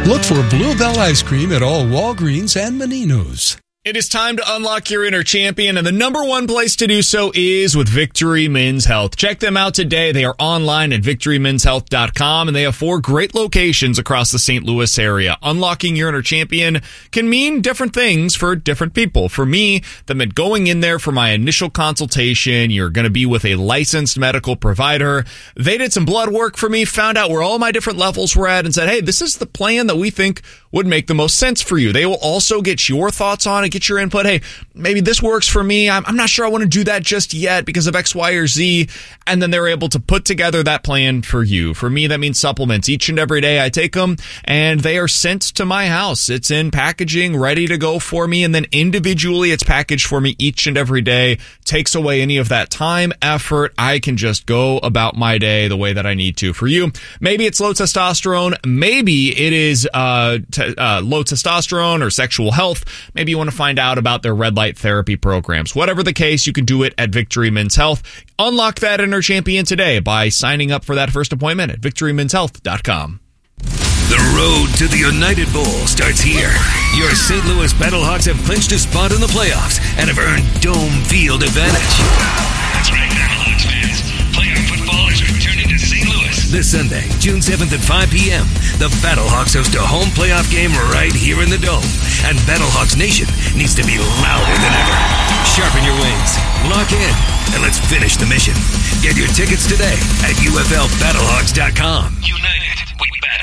Look for Bluebell ice cream at all Walgreens and Menino's. It is time to unlock your inner champion, and the number one place to do so is with Victory Men's Health. Check them out today. They are online at victorymenshealth.com, and they have 4 great locations across the St. Louis area. Unlocking your inner champion can mean different things for different people. For me, that meant going in there for my initial consultation. You're going to be with a licensed medical provider. They did some blood work for me, found out where all my different levels were at, and said, hey, this is the plan that we think would make the most sense for you. They will also get your thoughts on it, get your input. Hey, maybe this works for me. I'm not sure I want to do that just yet because of X, Y, or Z. And then they're able to put together that plan for you. For me, that means supplements. Each and every day I take them and they are sent to my house. It's in packaging, ready to go for me. And then individually it's packaged for me each and every day. Takes away any of that time, effort. I can just go about my day the way that I need to. For you, maybe it's low testosterone. Maybe it is low testosterone or sexual health. Maybe you want to find out about their red light therapy programs. Whatever the case, you can do it at Victory Men's Health. Unlock that inner champion today by signing up for that first appointment at victorymenshealth.com. The road to the United Bowl starts here. Your St. Louis Battlehawks have clinched a spot in the playoffs and have earned Dome Field advantage. That's right, Battlehawks fans. Playoff football is returning to St. Louis. This Sunday, June 7th at 5 p.m., the Battlehawks host a home playoff game right here in the Dome. And Battlehawks Nation needs to be louder than ever. Sharpen your wings, lock in, and let's finish the mission. Get your tickets today at UFLBattlehawks.com. United, we battle.